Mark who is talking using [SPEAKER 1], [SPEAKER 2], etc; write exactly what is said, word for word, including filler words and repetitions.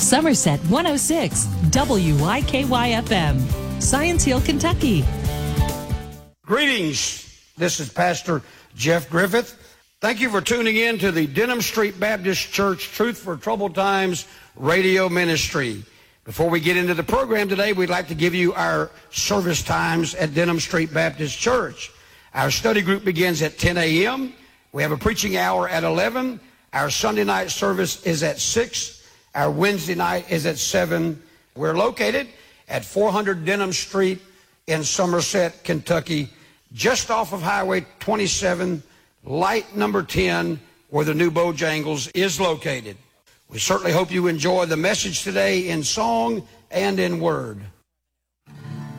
[SPEAKER 1] Somerset one oh six, W Y K Y F M, Science Hill, Kentucky.
[SPEAKER 2] Greetings. This is Pastor Jeff Griffith. Thank you for tuning in to the Denham Street Baptist Church Truth for Troubled Times radio ministry. Before we get into the program today, we'd like to give you our service times at Denham Street Baptist Church. Our study group begins at ten a.m. We have a preaching hour at eleven. Our Sunday night service is at six. Our Wednesday night is at seven. We're located at four hundred Denham Street in Somerset, Kentucky, just off of Highway twenty-seven, light number ten, where the new Bojangles is located. We certainly hope you enjoy the message today in song and in word.